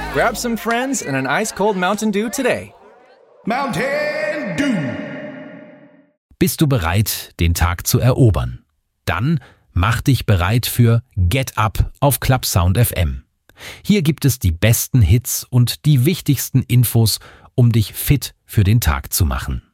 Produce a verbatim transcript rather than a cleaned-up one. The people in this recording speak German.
Grab some friends and an ice-cold Mountain Dew today. Mountain Dew. Bist du bereit, den Tag zu erobern? Dann mach dich bereit für Get Up auf Clubsound F M. Hier gibt es die besten Hits und die wichtigsten Infos, um dich fit für den Tag zu machen.